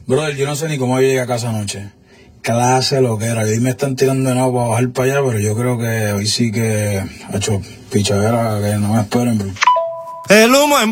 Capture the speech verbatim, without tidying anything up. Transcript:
Brother, yo no sé ni cómo llegué a casa anoche. Clase lo que era. Hoy me están tirando de nuevo para bajar para allá, pero yo creo que hoy sí que ha hecho pichadera, que no me esperen, bro. El humo en